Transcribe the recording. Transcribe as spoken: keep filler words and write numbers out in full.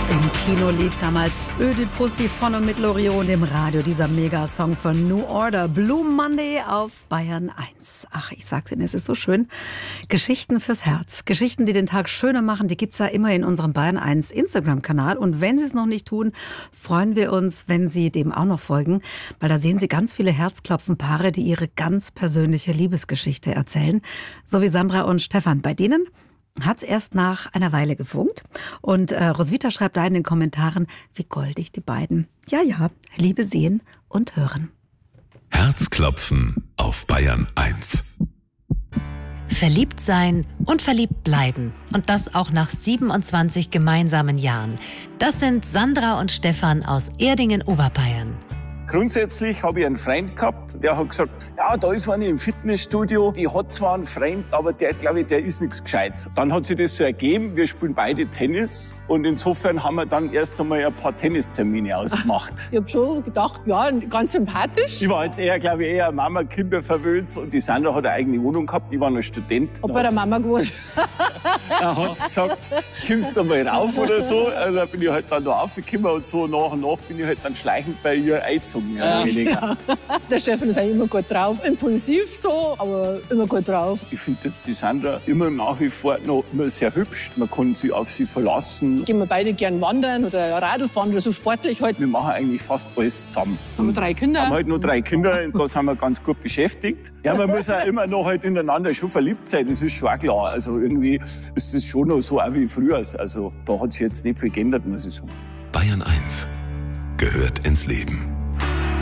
Im Kino lief damals Ödipussy von und mit Loriot im Radio, dieser Megasong von New Order, Blue Monday auf Bayern eins. Ach, ich sag's Ihnen, es ist so schön. Geschichten fürs Herz. Geschichten, die den Tag schöner machen, die gibt's ja immer in unserem Bayern eins Instagram-Kanal. Und wenn Sie es noch nicht tun, freuen wir uns, wenn Sie dem auch noch folgen, weil da sehen Sie ganz viele Herzklopfen-Paare, die ihre ganz persönliche Liebesgeschichte erzählen. So wie Sandra und Stefan. Bei denen hat's erst nach einer Weile gefunkt. Und äh, Roswitha schreibt da in den Kommentaren, wie goldig die beiden. Ja, ja, Liebe sehen und hören. Herzklopfen auf Bayern eins. Verliebt sein und verliebt bleiben. Und das auch nach siebenundzwanzig gemeinsamen Jahren. Das sind Sandra und Stefan aus Erdingen-Oberbayern. Grundsätzlich habe ich einen Freund gehabt, der hat gesagt, ja, da ist eine im Fitnessstudio, die hat zwar einen Freund, aber der, glaube ich, der ist nichts Gescheites. Dann hat sich das so ergeben, wir spielen beide Tennis und insofern haben wir dann erst einmal ein paar Tennistermine ausgemacht. Ich habe schon gedacht, ja, ganz sympathisch. Ich war jetzt eher, glaube ich, eher Mama, Kinder verwöhnt und die Sandra hat eine eigene Wohnung gehabt, ich war noch Student. Hab bei der Mama gewohnt. Er hat gesagt, kommst du mal rauf oder so, da bin ich halt dann da raufgekommen und so nach und nach bin ich halt dann schleichend bei ihr eingezogen. Ja, ja. Der Stefan ist eigentlich immer gut drauf. Impulsiv so, aber immer gut drauf. Ich finde jetzt die Sandra immer nach wie vor noch immer sehr hübsch. Man kann sich auf sie verlassen. Gehen wir beide gern wandern oder Radl fahren oder so sportlich halt. Wir machen eigentlich fast alles zusammen. Haben wir drei Kinder? Haben halt nur drei Kinder und da sind wir ganz gut beschäftigt. Ja, man muss auch immer noch halt ineinander schon verliebt sein, das ist schon auch klar. Also irgendwie ist das schon noch so auch wie früher. Also da hat sich jetzt nicht viel geändert, muss ich sagen. Bayern eins gehört ins Leben.